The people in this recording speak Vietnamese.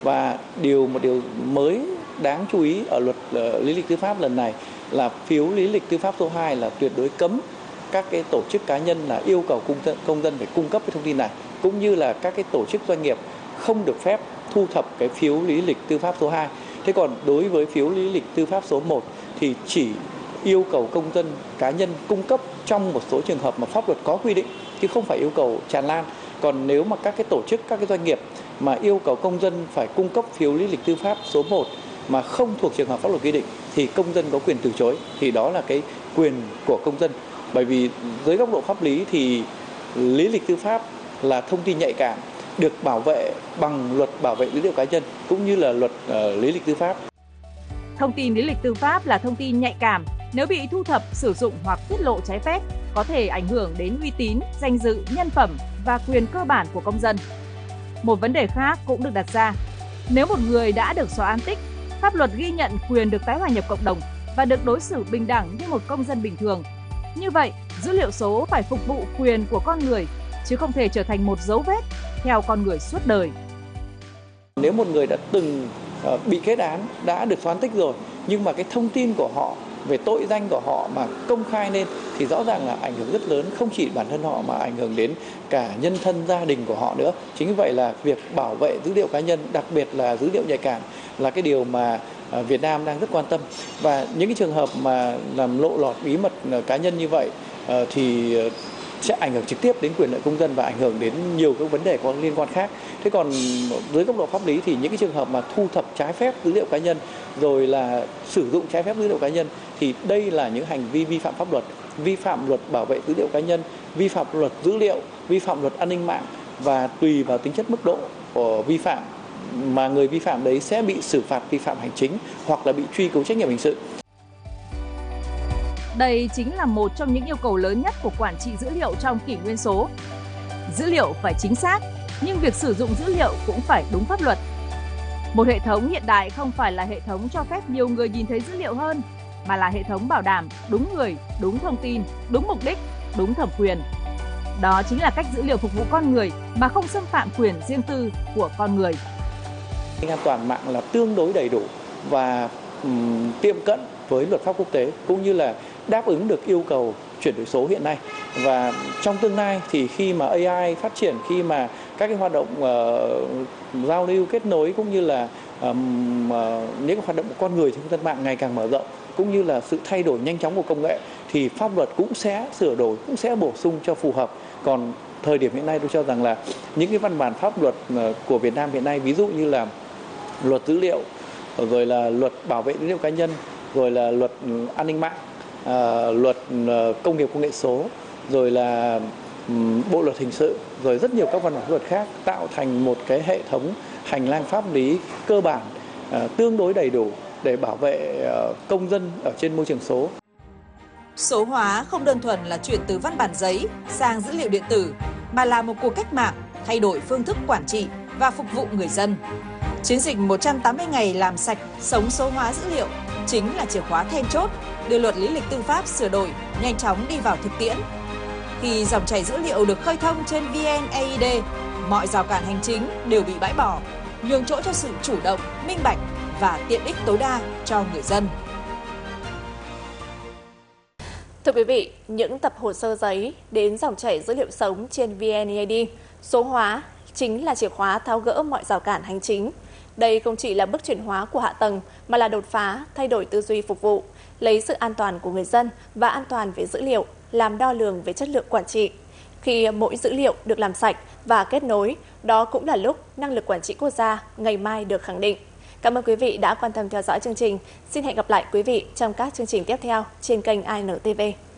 Và một điều mới đáng chú ý ở luật lý lịch tư pháp lần này là phiếu lý lịch tư pháp số 2 là tuyệt đối cấm các cái tổ chức cá nhân là yêu cầu công dân phải cung cấp cái thông tin này, cũng như là các cái tổ chức doanh nghiệp không được phép thu thập cái phiếu lý lịch tư pháp số 2. Thế còn đối với phiếu lý lịch tư pháp số 1 thì chỉ yêu cầu công dân cá nhân cung cấp trong một số trường hợp mà pháp luật có quy định, chứ không phải yêu cầu tràn lan. Còn nếu mà các cái tổ chức, các cái doanh nghiệp mà yêu cầu công dân phải cung cấp phiếu lý lịch tư pháp số 1 mà không thuộc trường hợp pháp luật quy định thì công dân có quyền từ chối, thì đó là cái quyền của công dân. Bởi vì dưới góc độ pháp lý thì lý lịch tư pháp là thông tin nhạy cảm, được bảo vệ bằng luật bảo vệ dữ liệu cá nhân cũng như là luật lý lịch tư pháp. Thông tin lý lịch tư pháp là thông tin nhạy cảm, nếu bị thu thập, sử dụng hoặc tiết lộ trái phép có thể ảnh hưởng đến uy tín, danh dự, nhân phẩm và quyền cơ bản của công dân. Một vấn đề khác cũng được đặt ra, nếu một người đã được xóa an tích, pháp luật ghi nhận quyền được tái hòa nhập cộng đồng và được đối xử bình đẳng như một công dân bình thường. Như vậy, dữ liệu số phải phục vụ quyền của con người, chứ không thể trở thành một dấu vết theo con người suốt đời. Nếu một người đã từng bị kết án, đã được xóa an tích rồi, nhưng mà cái thông tin của họ về tội danh của họ mà công khai lên thì rõ ràng là ảnh hưởng rất lớn, không chỉ bản thân họ mà ảnh hưởng đến cả nhân thân, gia đình của họ nữa. Chính vì vậy là việc bảo vệ dữ liệu cá nhân, đặc biệt là dữ liệu nhạy cảm là cái điều mà Việt Nam đang rất quan tâm. Và những cái trường hợp mà làm lộ lọt bí mật cá nhân như vậy thì sẽ ảnh hưởng trực tiếp đến quyền lợi công dân và ảnh hưởng đến nhiều các vấn đề có liên quan khác. Thế còn dưới góc độ pháp lý thì những cái trường hợp mà thu thập trái phép dữ liệu cá nhân rồi là sử dụng trái phép dữ liệu cá nhân thì đây là những hành vi vi phạm pháp luật, vi phạm luật bảo vệ dữ liệu cá nhân, vi phạm luật dữ liệu, vi phạm luật an ninh mạng, và tùy vào tính chất mức độ của vi phạm mà người vi phạm đấy sẽ bị xử phạt vi phạm hành chính hoặc là bị truy cứu trách nhiệm hình sự. Đây chính là một trong những yêu cầu lớn nhất của quản trị dữ liệu trong kỷ nguyên số. Dữ liệu phải chính xác, nhưng việc sử dụng dữ liệu cũng phải đúng pháp luật. Một hệ thống hiện đại không phải là hệ thống cho phép nhiều người nhìn thấy dữ liệu hơn, mà là hệ thống bảo đảm đúng người, đúng thông tin, đúng mục đích, đúng thẩm quyền. Đó chính là cách dữ liệu phục vụ con người mà không xâm phạm quyền riêng tư của con người. An toàn mạng là tương đối đầy đủ và tiệm cận với luật pháp quốc tế, cũng như là đáp ứng được yêu cầu chuyển đổi số hiện nay. Và trong tương lai thì khi mà AI phát triển, khi mà các cái hoạt động giao lưu kết nối cũng như là những cái hoạt động của con người trên không gian mạng ngày càng mở rộng, cũng như là sự thay đổi nhanh chóng của công nghệ, thì pháp luật cũng sẽ sửa đổi, cũng sẽ bổ sung cho phù hợp. Còn thời điểm hiện nay tôi cho rằng là những cái văn bản pháp luật của Việt Nam hiện nay, ví dụ như là luật dữ liệu, rồi là luật bảo vệ dữ liệu cá nhân, rồi là luật an ninh mạng, luật công nghiệp công nghệ số, rồi là bộ luật hình sự, rồi rất nhiều các văn bản pháp luật khác, tạo thành một cái hệ thống hành lang pháp lý cơ bản tương đối đầy đủ để bảo vệ công dân ở trên môi trường số. Số hóa không đơn thuần là chuyển từ văn bản giấy sang dữ liệu điện tử, mà là một cuộc cách mạng thay đổi phương thức quản trị và phục vụ người dân. Chiến dịch 180 ngày làm sạch, sống số hóa dữ liệu chính là chìa khóa then chốt đưa luật lý lịch tư pháp sửa đổi nhanh chóng đi vào thực tiễn. Khi dòng chảy dữ liệu được khơi thông trên VNeID, mọi rào cản hành chính đều bị bãi bỏ, nhường chỗ cho sự chủ động, minh bạch và tiện ích tối đa cho người dân. Thưa quý vị, những tập hồ sơ giấy đến dòng chảy dữ liệu sống trên VNeID, số hóa chính là chìa khóa tháo gỡ mọi rào cản hành chính. Đây không chỉ là bước chuyển hóa của hạ tầng mà là đột phá, thay đổi tư duy phục vụ, lấy sự an toàn của người dân và an toàn về dữ liệu làm đo lường về chất lượng quản trị. Khi mỗi dữ liệu được làm sạch và kết nối, đó cũng là lúc năng lực quản trị quốc gia ngày mai được khẳng định. Cảm ơn quý vị đã quan tâm theo dõi chương trình. Xin hẹn gặp lại quý vị trong các chương trình tiếp theo trên kênh INTV.